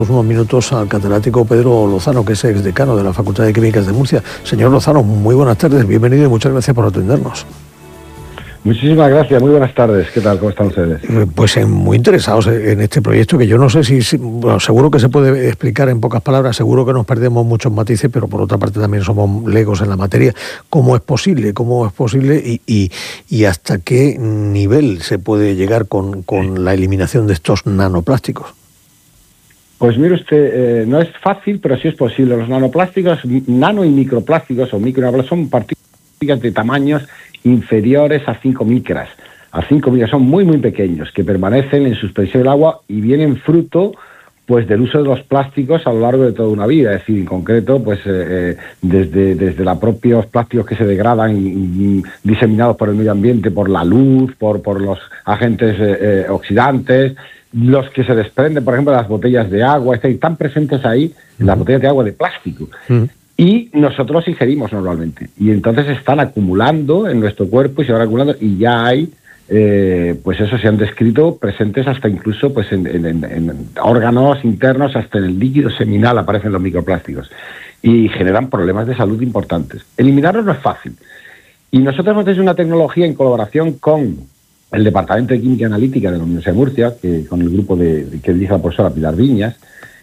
Unos minutos al catedrático Pedro Lozano, que es exdecano de la Facultad de Químicas de Murcia. Señor Lozano, muy buenas tardes, bienvenido y muchas gracias por atendernos. Muchísimas gracias, muy buenas tardes. ¿Qué tal? ¿Cómo están ustedes? Pues muy interesados en este proyecto, que yo no sé si bueno, seguro que se puede explicar en pocas palabras, seguro que nos perdemos muchos matices, pero por otra parte también somos legos en la materia. ¿Cómo es posible y hasta qué nivel se puede llegar con la eliminación de estos nanoplásticos? Pues mire usted, no es fácil, pero sí es posible. Los nanoplásticos, nano y microplásticos o microplásticos son partículas de tamaños inferiores a 5 micras. A 5 micras son muy, muy pequeños, que permanecen en suspensión del agua y vienen fruto pues del uso de los plásticos a lo largo de toda una vida. Es decir, en concreto, pues desde los propios plásticos que se degradan y diseminados por el medio ambiente, por la luz, por los agentes oxidantes, los que se desprenden, por ejemplo, de las botellas de agua, están presentes ahí, en las botellas de agua de plástico. Y nosotros los ingerimos normalmente. Y entonces están acumulando en nuestro cuerpo y se van acumulando y ya hay, pues eso se han descrito presentes hasta incluso pues en órganos internos, hasta en el líquido seminal aparecen los microplásticos. Y generan problemas de salud importantes. Eliminarlos no es fácil. Y nosotros hemos hecho una tecnología en colaboración con el Departamento de Química Analítica de la Universidad de Murcia, con el grupo que dirige la profesora Pilar Viñas,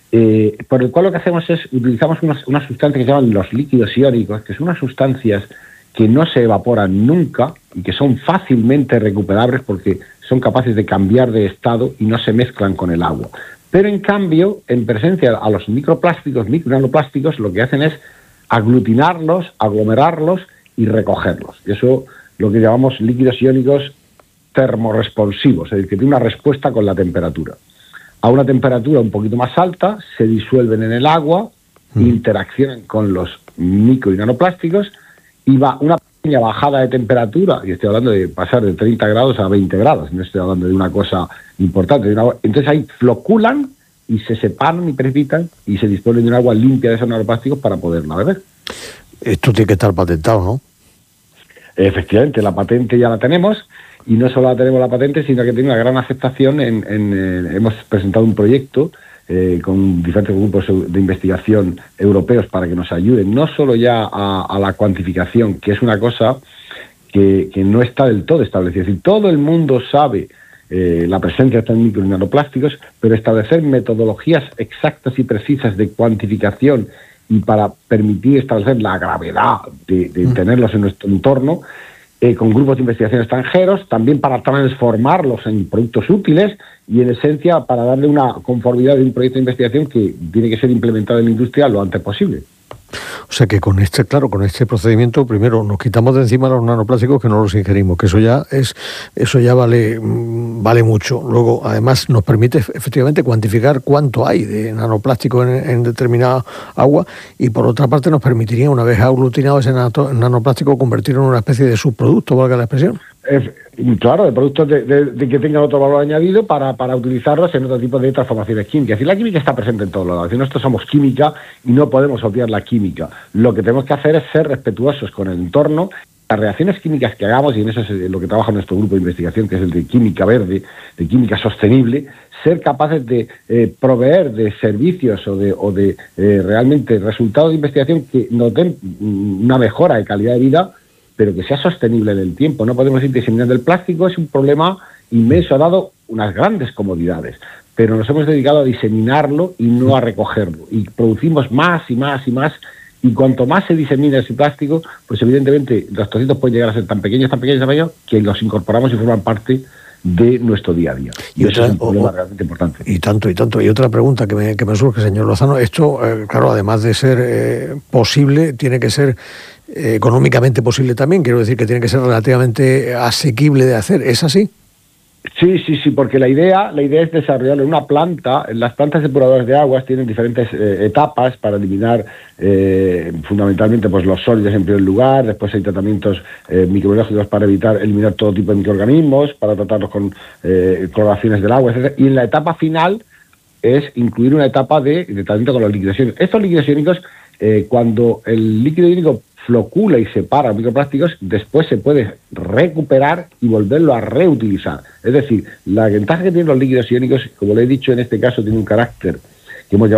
por el cual lo que hacemos es, utilizamos una sustancia que se llaman los líquidos iónicos, que son unas sustancias que no se evaporan nunca y que son fácilmente recuperables porque son capaces de cambiar de estado y no se mezclan con el agua. Pero en cambio, en presencia a los microplásticos, micronanoplásticos, lo que hacen es aglutinarlos, aglomerarlos y recogerlos. Y eso lo que llamamos líquidos iónicos termoresponsivos, es decir, que tiene una respuesta con la temperatura. A una temperatura un poquito más alta, se disuelven en el agua, interaccionan con los micro y nanoplásticos y va una pequeña bajada de temperatura, y estoy hablando de pasar de 30 grados a 20 grados, no estoy hablando de una cosa importante. Entonces ahí floculan y se separan y precipitan y se disponen de un agua limpia de esos nanoplásticos para poderla beber. Esto tiene que estar patentado, ¿no? Efectivamente, la patente ya la tenemos. Y no solo tenemos la patente, sino que tiene una gran aceptación. Hemos presentado un proyecto con diferentes grupos de investigación europeos para que nos ayuden, no solo ya a la cuantificación, que es una cosa que no está del todo establecida. Es decir, todo el mundo sabe la presencia de estos micro y nanoplásticos, pero establecer metodologías exactas y precisas de cuantificación y para permitir establecer la gravedad de tenerlos en nuestro entorno, con grupos de investigación extranjeros, también para transformarlos en productos útiles y, en esencia, para darle una conformidad de un proyecto de investigación que tiene que ser implementado en la industria lo antes posible. O sea que con este procedimiento, primero nos quitamos de encima los nanoplásticos que no los ingerimos, que eso ya vale mucho. Luego, además, nos permite efectivamente cuantificar cuánto hay de nanoplástico en determinada agua, y por otra parte nos permitiría, una vez aglutinado ese nanoplástico, convertirlo en una especie de subproducto, valga la expresión. Claro, de productos de que tengan otro valor añadido para utilizarlos en otro tipo de transformaciones químicas. Y la química está presente en todos lados. Es decir, nosotros somos química y no podemos obviar la química. Lo que tenemos que hacer es ser respetuosos con el entorno. Las reacciones químicas que hagamos, y en eso es lo que trabaja nuestro grupo de investigación, que es el de química verde, de química sostenible, ser capaces de proveer de servicios o de realmente resultados de investigación que nos den una mejora de calidad de vida, pero que sea sostenible en el tiempo. No podemos ir diseminando el plástico, es un problema inmenso, ha dado unas grandes comodidades, pero nos hemos dedicado a diseminarlo y no a recogerlo. Y producimos más y más y más, y cuanto más se disemina ese plástico, pues evidentemente los trocitos pueden llegar a ser tan pequeños, que los incorporamos y forman parte de nuestro día a día. Y eso es un problema realmente importante. Y tanto. Y otra pregunta que me surge, señor Lozano, esto, claro, además de ser posible, tiene que ser económicamente posible también. Quiero decir que tiene que ser relativamente asequible de hacer. ¿Es así? Sí, porque la idea es desarrollar una planta. Las plantas depuradoras de aguas tienen diferentes etapas para eliminar fundamentalmente pues los sólidos en primer lugar. Después hay tratamientos microbiológicos para eliminar todo tipo de microorganismos, para tratarlos con cloraciones del agua, etc. Y en la etapa final es incluir una etapa de tratamiento con los líquidos iónicos. Estos líquidos iónicos, cuando el líquido iónico flocula y separa microplásticos, después se puede recuperar y volverlo a reutilizar. Es decir, la ventaja que tienen los líquidos iónicos, como le he dicho, en este caso tiene un carácter y hemos